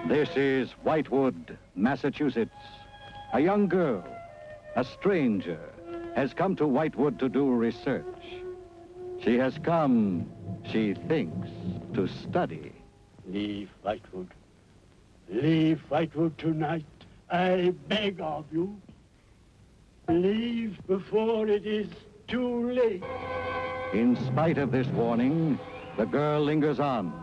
This is Whitewood, Massachusetts. A young girl, a stranger, has come to Whitewood to do research. She has come, she thinks, to study. Leave Whitewood. Leave Whitewood tonight. I beg of you. Leave before it is too late. In spite of this warning, the girl lingers on.